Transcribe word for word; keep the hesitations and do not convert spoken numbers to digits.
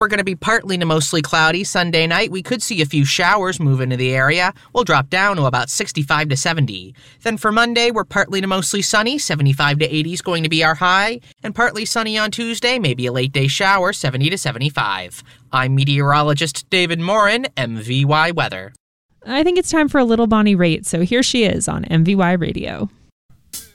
We're going to be partly to mostly cloudy Sunday night. We could see a few showers move into the area. We'll drop down to about sixty-five to seventy. Then for Monday, we're partly to mostly sunny. seventy-five to eighty is going to be our high. And partly sunny on Tuesday, maybe a late day shower, seventy to seventy-five. I'm meteorologist David Morin, M V Y Weather. I think it's time for a little Bonnie Raitt, so here she is on M V Y Radio.